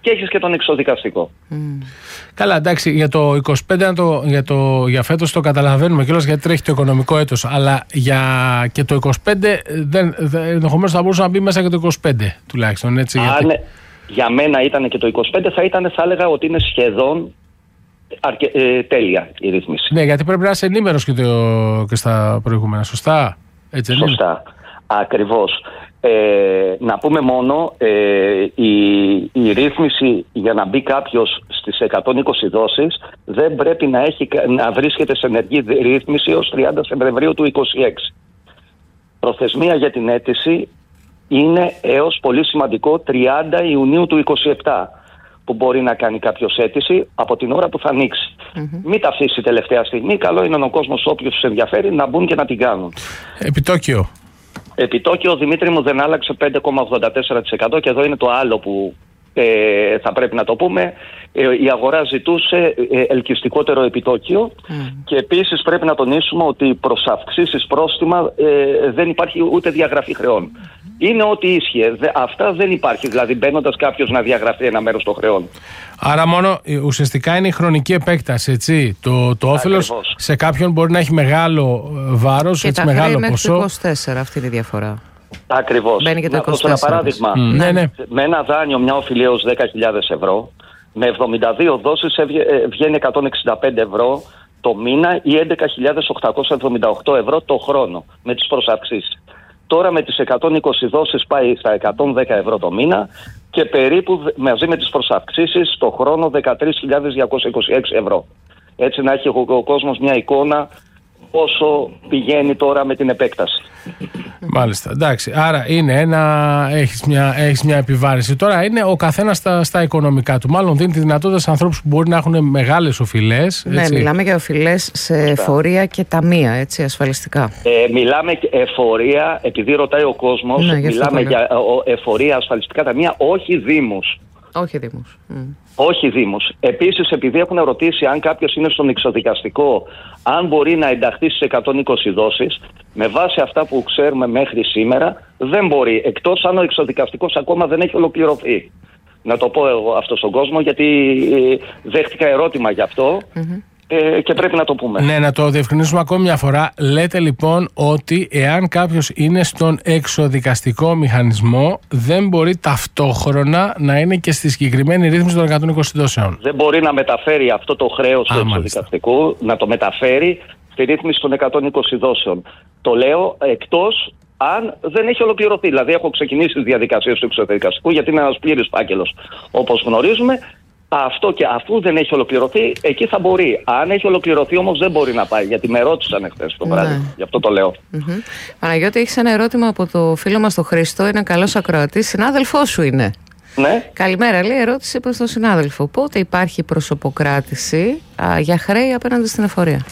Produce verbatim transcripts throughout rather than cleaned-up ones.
και έχεις και τον εξοδικαστικό. Mm. Καλά, εντάξει, για το είκοσι πέντε, το, για, το, για φέτος το καταλαβαίνουμε κιόλας γιατί τρέχει το οικονομικό έτος, αλλά για και το είκοσι πέντε ενδεχομένως θα μπορούσε να μπει μέσα και το είκοσι πέντε τουλάχιστον. Έτσι, Αν γιατί... για μένα ήταν και το είκοσι πέντε, θα ήταν, θα έλεγα ότι είναι σχεδόν αρκε... ε, τέλεια η ρύθμιση. Ναι, γιατί πρέπει να είσαι ενήμερος και, το... και στα προηγούμενα, σωστά. Έτσι, σωστά, ακριβώς. Ε, να πούμε μόνο, ε, η, η ρύθμιση για να μπει κάποιος στις εκατόν είκοσι δόσεις δεν πρέπει να, έχει, να βρίσκεται σε ενεργή ρύθμιση ως τριάντα Σεπτεμβρίου του είκοσι έξι. Προθεσμία για την αίτηση είναι έως, πολύ σημαντικό, τριάντα Ιουνίου του είκοσι επτά, που μπορεί να κάνει κάποιος αίτηση από την ώρα που θα ανοίξει. Mm-hmm. Μην τα αφήσει τελευταία στιγμή. Καλό είναι ο κόσμος, όποιος τους ενδιαφέρει, να μπουν και να την κάνουν. Επιτόκιο. Επιτόκιο, Δημήτρη μου, δεν άλλαξε πέντε κόμμα ογδόντα τέσσερα τοις εκατό και εδώ είναι το άλλο που ε, θα πρέπει να το πούμε. Ε, η αγορά ζητούσε ε, ελκυστικότερο επιτόκιο mm. και επίσης πρέπει να τονίσουμε ότι προς αυξήσεις πρόστιμα ε, δεν υπάρχει ούτε διαγραφή χρεών. Mm. Είναι ό,τι ίσχυε. Δε, αυτά δεν υπάρχει, δηλαδή μπαίνοντας κάποιος να διαγραφεί ένα μέρος των χρεών. Άρα μόνο ουσιαστικά είναι η χρονική επέκταση, έτσι. Το, το όφελος σε κάποιον μπορεί να έχει μεγάλο βάρος, και έτσι, τα μεγάλο μέχρι ποσό. Το είκοσι τέσσερα, αυτή είναι η διαφορά. Ακριβώς. Μπαίνει και το είκοσι Να τέσσερα. δώσω ένα παράδειγμα. Mm. Ναι, ναι. Με ένα δάνειο μια οφειλή έως δέκα χιλιάδες ευρώ, με εβδομήντα δύο δόσεις βγαίνει εκατόν εξήντα πέντε ευρώ το μήνα ή έντεκα χιλιάδες οκτακόσια εβδομήντα οκτώ ευρώ το χρόνο με τις προσαυξήσεις. Τώρα με τις εκατόν είκοσι δόσεις πάει στα εκατόν δέκα ευρώ το μήνα και περίπου μαζί με τις προσαυξήσεις το χρόνο δεκατρείς χιλιάδες διακόσια είκοσι έξι ευρώ. Έτσι να έχει ο, ο κόσμος μια εικόνα όσο πηγαίνει τώρα με την επέκταση. Μάλιστα, εντάξει. Άρα είναι ένα, έχεις μια, έχεις μια επιβάρηση. Τώρα είναι ο καθένας στα, στα οικονομικά του. Μάλλον δίνει τη δυνατότητα σε ανθρώπους που μπορεί να έχουν μεγάλες οφειλές. Ναι, μιλάμε για οφειλές σε εφορία και ταμεία, έτσι, ασφαλιστικά. Ε, μιλάμε εφορία, επειδή ρωτάει ο κόσμος, ναι, μιλάμε για εφορία, ασφαλιστικά ταμεία, όχι δήμους. Όχι δήμους. Mm. Όχι δήμους. Επίσης, επειδή έχουν ρωτήσει αν κάποιος είναι στον εξοδικαστικό, αν μπορεί να ενταχθεί στις εκατόν είκοσι δόσεις, με βάση αυτά που ξέρουμε μέχρι σήμερα, δεν μπορεί, εκτός αν ο εξοδικαστικός ακόμα δεν έχει ολοκληρωθεί. Να το πω εγώ αυτό στον κόσμο, γιατί δέχτηκα ερώτημα γι' αυτό. Mm-hmm. Και πρέπει να το πούμε. Ναι, να το διευκρινίσουμε ακόμη μια φορά. Λέτε λοιπόν ότι εάν κάποιος είναι στον εξοδικαστικό μηχανισμό, δεν μπορεί ταυτόχρονα να είναι και στη συγκεκριμένη ρύθμιση των εκατόν είκοσι δόσεων. Δεν μπορεί να μεταφέρει αυτό το χρέος του εξοδικαστικού, να το μεταφέρει στη ρύθμιση των εκατόν είκοσι δόσεων. Το λέω εκτός αν δεν έχει ολοκληρωθεί. Δηλαδή, έχω ξεκινήσει τις διαδικασίες του εξοδικαστικού, γιατί είναι ένας πλήρης φάκελος, όπως γνωρίζουμε. Αυτό και αφού δεν έχει ολοκληρωθεί, εκεί θα μπορεί. Αν έχει ολοκληρωθεί όμως δεν μπορεί να πάει, γιατί με ρώτησαν εχθές το βράδυ. Ναι. Γι' αυτό το λέω. Mm-hmm. Παναγιώτη, έχεις ένα ερώτημα από το φίλο μας τον Χρήστο, είναι καλός ακροατής, συνάδελφός σου είναι. Ναι. Καλημέρα, λέει, ερώτηση προς τον συνάδελφο. Πότε υπάρχει προσωποκράτηση α, για χρέη απέναντι στην εφορία?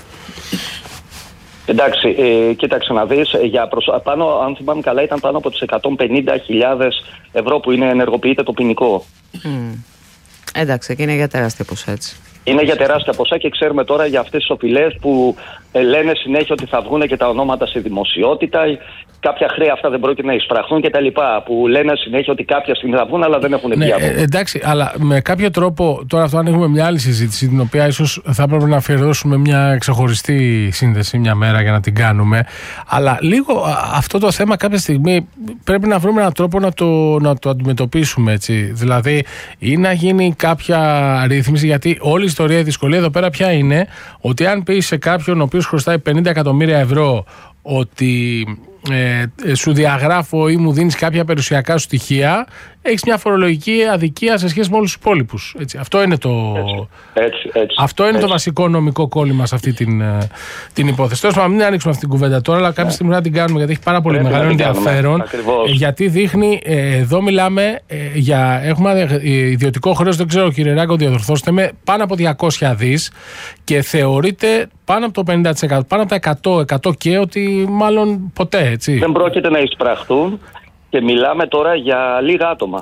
Εντάξει, ε, κοίταξε να δεις, για προσω... πάνω, αν θυμάμαι καλά ήταν πάνω από τις εκατόν πενήντα χιλιάδες ευρώ που είναι ενεργοποιείται το ποινικό. Mm. Εντάξει, και είναι για τεράστια ποσά, έτσι. Είναι για τεράστια ποσά και ξέρουμε τώρα για αυτές τις οφειλές που ε, λένε συνέχεια ότι θα βγουν και τα ονόματα σε δημοσιότητα. Κάποια χρέη αυτά δεν πρόκειται να εισπραχθούν κτλ. Που λένε συνέχεια ότι κάποια στιγμή θα βγουν, αλλά δεν έχουν βγει. Ναι, ε, εντάξει, αλλά με κάποιο τρόπο τώρα αυτό ανοίγουμε μια άλλη συζήτηση, την οποία ίσως θα έπρεπε να αφιερώσουμε μια ξεχωριστή σύνδεση μια μέρα για να την κάνουμε. Αλλά λίγο αυτό το θέμα κάποια στιγμή πρέπει να βρούμε έναν τρόπο να το, να το αντιμετωπίσουμε, έτσι. Δηλαδή, ή να γίνει κάποια ρύθμιση, γιατί όλη η ιστορία, η δυσκολία εδώ πέρα πια είναι ότι αν πει σε κάποιον ο οποίος χρωστάει πενήντα εκατομμύρια ευρώ ότι ε, σου διαγράφω ή μου δίνεις κάποια περιουσιακά σου στοιχεία, έχεις μια φορολογική αδικία σε σχέση με όλους τους υπόλοιπους. Έτσι. Αυτό είναι, το, έτσι, έτσι, έτσι, αυτό είναι έτσι. το βασικό νομικό κόλλημα σε αυτή την, την υπόθεση. Τώρα, μην ανοίξουμε αυτή την κουβέντα τώρα, αλλά κάποια ναι. στιγμή να την κάνουμε, γιατί έχει πάρα πολύ Πρέπει μεγάλο ενδιαφέρον. Γιατί δείχνει, ε, εδώ μιλάμε ε, για. Έχουμε ιδιωτικό χρέος, δεν ξέρω κύριε Ράγκο, διαδορθώστε με, πάνω από διακόσια δις και θεωρείται πάνω από το πενήντα τοις εκατό, πάνω από τα εκατό, εκατό και ότι μάλλον ποτέ, έτσι. Δεν πρόκειται να εισπραχθούν και μιλάμε τώρα για λίγα άτομα.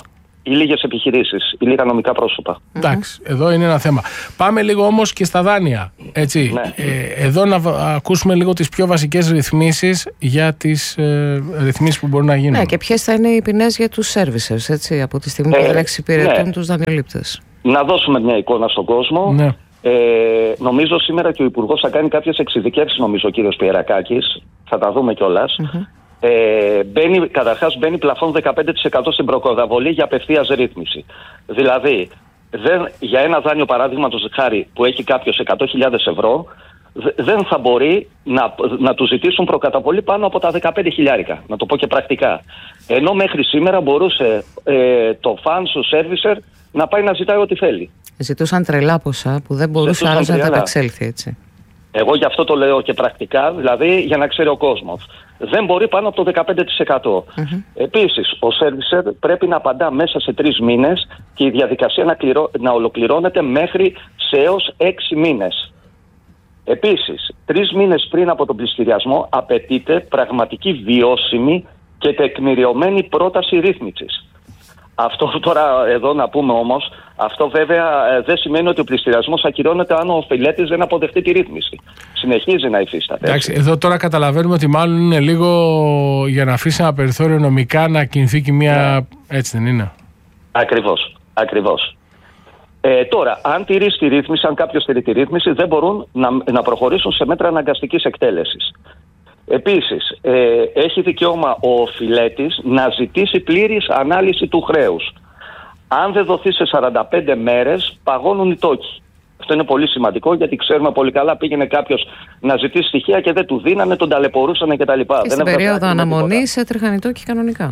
οι λίγες επιχειρήσεις, οι λίγα νομικά πρόσωπα. Εντάξει, εδώ είναι ένα θέμα. Πάμε λίγο όμως και στα δάνεια. Έτσι. Ναι. Ε, εδώ να ακούσουμε λίγο τις πιο βασικές ρυθμίσεις για τις ε, ρυθμίσεις που μπορούν να γίνουν. Ναι, και ποιες θα είναι οι ποινές για τους servicers, έτσι, από τη στιγμή που Ε, δεν εξυπηρετούν ναι. τους δανειολήπτες. Να δώσουμε μια εικόνα στον κόσμο. Ναι. Ε, νομίζω σήμερα και ο Υπουργός θα κάνει κάποιες εξειδικεύσεις, νομίζω ο κύριος Πιερακάκης. Θα τα δούμε κιόλας. Mm-hmm. Ε, μπαίνει, καταρχάς μπαίνει πλαφόν δεκαπέντε τοις εκατό στην προκαταβολή για απευθείας ρύθμιση. Δηλαδή, δεν, για ένα δάνειο παράδειγματος χάρη που έχει κάποιος εκατό χιλιάδες ευρώ, δε, δεν θα μπορεί να, να του ζητήσουν προκαταβολή πάνω από τα δεκαπέντε χιλιάρικα. Να το πω και πρακτικά. Ενώ μέχρι σήμερα μπορούσε ε, το funds, ο servicer, να πάει να ζητάει ό,τι θέλει. Ζητούσαν τρελά ποσά που δεν μπορούσε Ζητούσαν άλλος να τα τρελά. επεξέλθει, έτσι. Εγώ γι' αυτό το λέω και πρακτικά, δηλαδή για να ξέρει ο κόσμος. Δεν μπορεί πάνω από το δεκαπέντε τοις εκατό. Mm-hmm. Επίσης, ο servicer πρέπει να απαντά μέσα σε τρεις μήνες και η διαδικασία να, κληρώ, να ολοκληρώνεται μέχρι σε έως έξι μήνες. Επίσης, τρεις μήνες πριν από τον πληστηριασμό απαιτείται πραγματική βιώσιμη και τεκμηριωμένη πρόταση ρύθμισης. Αυτό τώρα εδώ να πούμε όμως, αυτό βέβαια ε, δεν σημαίνει ότι ο πληστηριασμός ακυρώνεται αν ο οφειλέτης δεν αποδεχτεί τη ρύθμιση. Συνεχίζει να υφίσταται. Εντάξει, εδώ τώρα καταλαβαίνουμε ότι μάλλον είναι λίγο για να αφήσει ένα περιθώριο νομικά να κινηθεί και μια. Ναι. Έτσι δεν είναι? Ακριβώς. Ακριβώς. Ε, τώρα, αν τηρήσει τη ρύθμιση, αν κάποιος τηρεί τη ρύθμιση, δεν μπορούν να, να προχωρήσουν σε μέτρα αναγκαστικής εκτέλεσης. Επίσης, ε, έχει δικαίωμα ο οφειλέτης να ζητήσει πλήρης ανάλυση του χρέους. Αν δεν δοθεί σε σαράντα πέντε μέρες, παγώνουν οι τόκοι. Αυτό είναι πολύ σημαντικό, γιατί ξέρουμε πολύ καλά, πήγαινε κάποιος να ζητήσει στοιχεία και δεν του δίνανε, τον ταλαιπωρούσαν κτλ. Και στην περίοδο αναμονής έτρεχαν οι τόκοι κανονικά.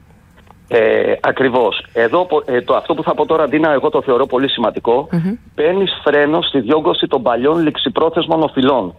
Ε, ακριβώς. Εδώ, ε, το, αυτό που θα πω τώρα, Ντίνα, εγώ το θεωρώ πολύ σημαντικό. Mm-hmm. Παίρνεις φρένο στη διόγκωση των παλιών ληξιπρόθεσμων οφειλών.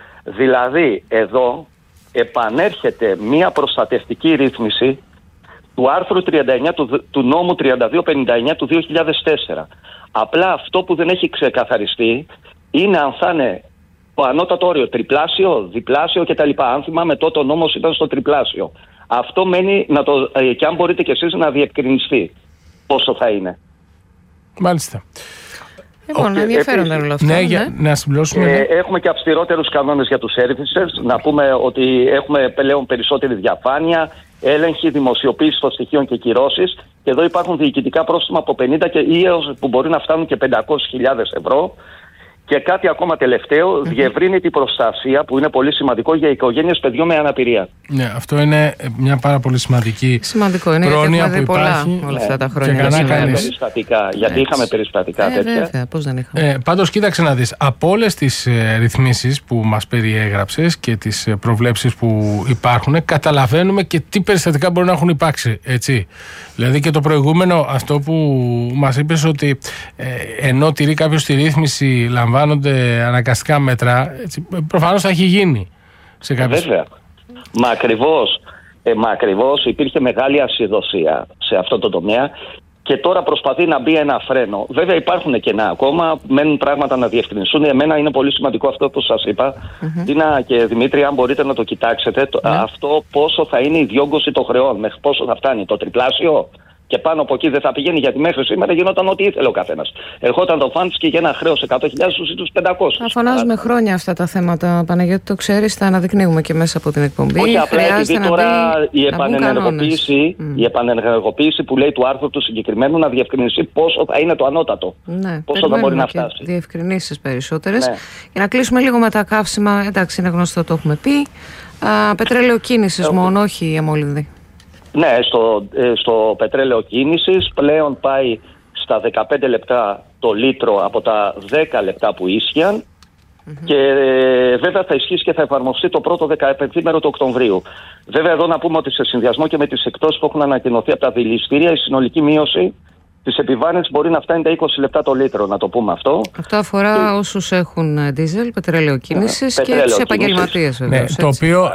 Δηλαδή, εδώ επανέρχεται μία προστατευτική ρύθμιση του άρθρου τριάντα εννιά του, του νόμου τριάντα δύο πενήντα εννιά του δύο χιλιάδες τέσσερα. Απλά αυτό που δεν έχει ξεκαθαριστεί είναι αν θα είναι το ανώτατο όριο τριπλάσιο, διπλάσιο κτλ. Αν θυμάμαι τότε ο νόμος ήταν στο τριπλάσιο. Αυτό μένει να το, ε, και αν μπορείτε κι εσείς να διευκρινιστεί πόσο θα είναι. Μάλιστα. Λοιπόν, okay, ενδιαφέροντα όλα αυτά. Ναι, για, να συμπληρώσουμε. Ε, έχουμε και αυστηρότερους κανόνες για τους servicers. Να πούμε ότι έχουμε πλέον περισσότερη διαφάνεια, έλεγχη, δημοσιοποίηση των στοιχείων και κυρώσεις. Και εδώ υπάρχουν διοικητικά πρόστιμα από πενήντα και ή έως που μπορεί να φτάνουν και πεντακόσιες χιλιάδες ευρώ. Και κάτι ακόμα τελευταίο, mm-hmm. διευρύνει την προστασία, που είναι πολύ σημαντικό για οικογένειες παιδιών με αναπηρία. Ναι, αυτό είναι μια πάρα πολύ σημαντική σημαντικό είναι, πρόνοια που υπάρχει πολλά όλα αυτά τα χρόνια. Και κανένα κανείς... περιστατικά, γιατί Έτσι. είχαμε περιστατικά ε, τέτοια. Βέβαια, πώς δεν είχαμε. Ε, πάντως, κοίταξε να δεις, από όλες τις ε, ρυθμίσεις που μας περιέγραψες και τις ε, προβλέψεις που υπάρχουν, καταλαβαίνουμε και τι περιστατικά μπορεί να έχουν υπάρξει, έτσι. Δηλαδή και το προηγούμενο, αυτό που μας είπες ότι ε, ενώ τηρεί κάποιος τη ρύθμιση, λαμβάνονται αναγκαστικά μέτρα, έτσι, προφανώς θα έχει γίνει σε κάποιες... Βέβαια. Μα ακριβώς, ε, μα ακριβώς υπήρχε μεγάλη ασυδοσία σε αυτό το τομέα και τώρα προσπαθεί να μπει ένα φρένο. Βέβαια υπάρχουν κενά ακόμα, μένουν πράγματα να διευκρινιστούν. Εμένα είναι πολύ σημαντικό αυτό που σας είπα. Mm-hmm. Τίνα και Δημήτρη, αν μπορείτε να το κοιτάξετε, το, mm. αυτό πόσο θα είναι η διόγκωση των χρεών, μέχρι πόσο θα φτάνει, το τριπλάσιο. Και πάνω από εκεί δεν θα πηγαίνει, γιατί μέχρι σήμερα γινόταν ό,τι ήθελε ο καθένας. Ερχόταν το φαντς και για ένα χρέος εκατό χιλιάδες στους τους πεντακόσιους. Θα φωνάζουμε χρόνια αυτά τα θέματα, Παναγιώτη, το ξέρεις, τα αναδεικνύουμε και μέσα από την εκπομπή. Όχι, απλά επειδή τώρα μπει, η, επανενεργοποίηση, mm. η επανενεργοποίηση που λέει του άρθρου του συγκεκριμένου να διευκρινιστεί πόσο θα είναι το ανώτατο. Ναι, πόσο θα μπορεί να φτάσει. Διευκρινήσεις περισσότερες. Ναι. Για να κλείσουμε λίγο με τα καύσιμα, εντάξει, είναι γνωστό, το έχουμε πει. Α, πετρέλαιο κίνησης Έχω... μόνο, όχι η αμόλυνδη. Ναι, στο, στο πετρέλαιο κίνησης πλέον πάει στα δεκαπέντε λεπτά το λίτρο από τα δέκα λεπτά που ίσχυαν mm-hmm. και ε, βέβαια θα ισχύσει και θα εφαρμοστεί το πρώτο δεκαπεντήμερο του Οκτωβρίου. Βέβαια εδώ να πούμε ότι σε συνδυασμό και με τις εκτόσεις που έχουν ανακοινωθεί από τα δηληστήρια, η συνολική μείωση της επιβάρυνσης μπορεί να φτάνει τα είκοσι λεπτά το λίτρο, να το πούμε αυτό. Αυτό αφορά και... όσους έχουν δίζελ, πετρέλαιο κίνησης yeah, και τους επαγγελματίες βεβαίως. Ναι, το οποίο,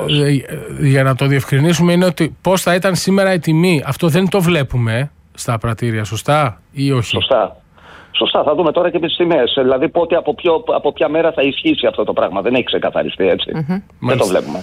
για να το διευκρινίσουμε, είναι ότι πώς θα ήταν σήμερα η τιμή. Αυτό δεν το βλέπουμε στα πρατήρια, σωστά ή όχι? Σωστά. Σωστά, θα δούμε τώρα και τις τιμές. Δηλαδή πότε, από, ποιο, από ποια μέρα θα ισχύσει αυτό το πράγμα. Δεν έχει ξεκαθαριστεί έτσι. Mm-hmm. Δεν το βλέπουμε.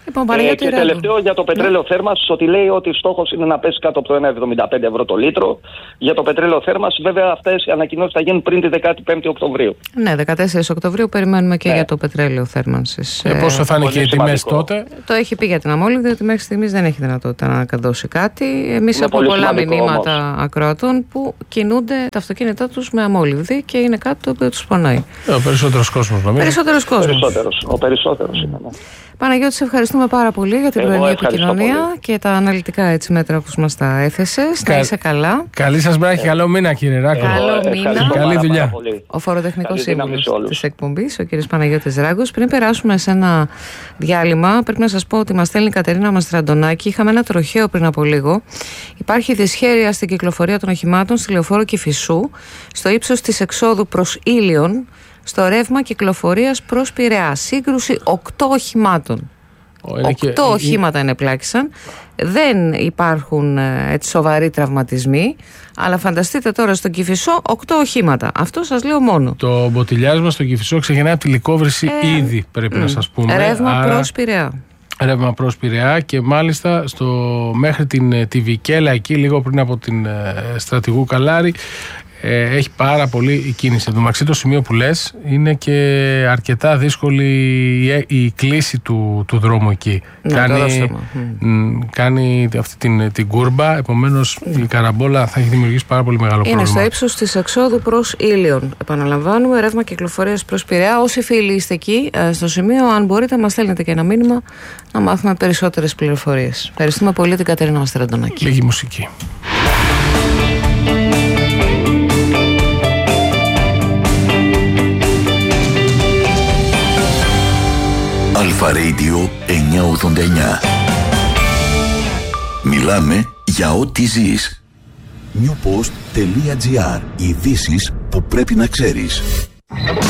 Λοιπόν, ε, και τελευταίο για το πετρέλαιο ναι. θέρμανσης, ότι λέει ότι στόχος είναι να πέσει κάτω από το ένα κόμμα εβδομήντα πέντε ευρώ το λίτρο. Για το πετρέλαιο θέρμανσης, βέβαια, αυτές οι ανακοινώσεις θα γίνουν πριν τη δεκαπέντε Οκτωβρίου. Ναι, δεκατέσσερις Οκτωβρίου περιμένουμε και ναι. για το πετρέλαιο θέρμανσης. Ε, πόσο θα είναι και οι τιμές τότε? Το έχει πει για την αμόλυβδη ότι μέχρι στιγμής δεν έχει δυνατότητα να ανακαδώσει κάτι. Εμείς έχουμε πολλά μηνύματα όμως. ακροατών που κινούνται τα αυτοκίνητά τους με αμόλυβδη και είναι κάτι το οποίο τους πονάει. Ο περισσότερος κόσμος, νομίζω. Περισσότερος κόσμος. Περισσότερος. Ο περισσότερος είναι. Ναι. Παναγιώτη, σε ευχαριστούμε πάρα πολύ για την πρωινή επικοινωνία και τα αναλυτικά έτσι μέτρα που μας τα έθεσες. Κα... Να είσαι καλά. Καλή σας μέρα και καλό μήνα, κύριε Ράκο. Καλό μήνα. Καλή δουλειά. Ο φοροτεχνικός σύμβουλος της εκπομπής, ο κύριος Παναγιώτης Ράγκος. Πριν περάσουμε σε ένα διάλειμμα, πρέπει να σας πω ότι μας στέλνει η Κατερίνα Μαστραντονάκη. Είχαμε ένα τροχαίο πριν από λίγο. Υπάρχει δυσχέρεια στην κυκλοφορία των οχημάτων στη λεωφόρο Κηφισού, στο ύψος της εξόδου προς Ήλιον, στο ρεύμα κυκλοφορίας προς Πειραιά. Σύγκρουση οκτώ οχημάτων. Οκτώ οχήματα ενεπλάκησαν. Δεν υπάρχουν έτσι σοβαροί τραυματισμοί. Αλλά φανταστείτε τώρα στον Κηφισό οκτώ οχήματα. Αυτό σας λέω μόνο. Το μποτιλιάσμα στον Κηφισό ξεκινάει από τη Λυκόβρηση ε, ήδη, πρέπει mm, να σας πούμε. Ρεύμα Άρα... προς Πειραιά. Ρεύμα προς Πειραιά και μάλιστα στο, μέχρι την τη Βικέλα, εκεί λίγο πριν από την ε, Στρατηγού Καλάρη, ε, έχει πάρα πολύ η κίνηση. Εν τω μεταξύ, το σημείο που λες είναι και αρκετά δύσκολη η, η κλίση του, του δρόμου εκεί. Ναι, κάνει, μ, κάνει αυτή την, την κούρμπα, επομένως mm. η καραμπόλα θα έχει δημιουργήσει πάρα πολύ μεγάλο είναι πρόβλημα. Είναι στο ύψος της εξόδου προς Ήλιον. Επαναλαμβάνουμε, ρεύμα κυκλοφορίας προς Πειραιά. Όσοι φίλοι είστε εκεί στο σημείο, αν μπορείτε, μας στέλνετε και ένα μήνυμα να μάθουμε περισσότερες πληροφορίες. Ευχαριστούμε πολύ την Κατερίνα Μαστραντονάκη. Λίγη μουσική. Αλφα Radio εννιακόσια ογδόντα εννιά. Μιλάμε για ό,τι ζεις. newpost.gr. Ειδήσεις που πρέπει να ξέρεις.